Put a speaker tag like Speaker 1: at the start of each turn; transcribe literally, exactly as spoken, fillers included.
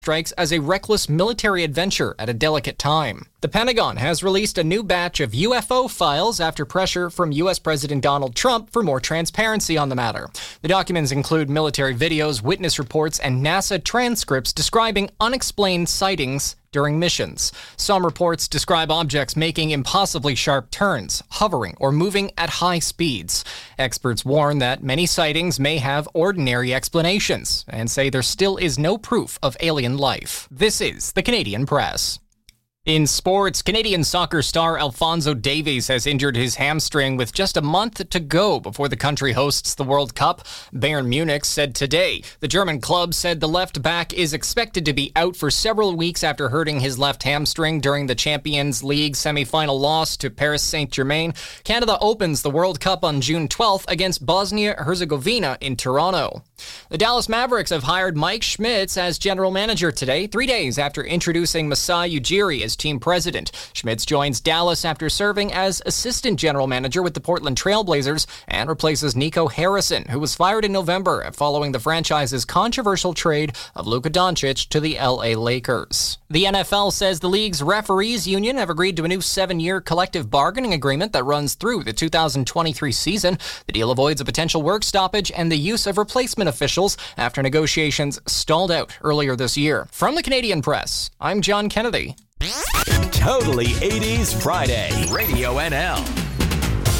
Speaker 1: strikes as a reckless military adventure at a delicate time. The Pentagon has released a new batch of U F O files after pressure from U S President Donald Trump for more transparency on the matter. The documents include military videos, witness reports, and NASA transcripts describing unexplained sightings during missions. Some reports describe objects making impossibly sharp turns, hovering, or moving at high speeds. Experts warn that many sightings may have ordinary explanations and say there still is no proof of alien life. This is the Canadian Press. In sports, Canadian soccer star Alphonso Davies has injured his hamstring with just a month to go before the country hosts the World Cup. Bayern Munich said today. The German club said the left back is expected to be out for several weeks after hurting his left hamstring during the Champions League semi-final loss to Paris Saint-Germain. Canada opens the World Cup on June twelfth against Bosnia-Herzegovina in Toronto. The Dallas Mavericks have hired Mike Schmitz as general manager today, three days after introducing Masai Ujiri as team president. Schmitz joins Dallas after serving as assistant general manager with the Portland Trail Blazers and replaces Nico Harrison, who was fired in November following the franchise's controversial trade of Luka Doncic to the L A Lakers. The N F L says the league's referees union have agreed to a new seven-year collective bargaining agreement that runs through the two thousand twenty-three season. The deal avoids a potential work stoppage and the use of replacement officials after negotiations stalled out earlier this year. From the Canadian Press, I'm John Kennedy.
Speaker 2: Totally eighties Friday. Radio N L.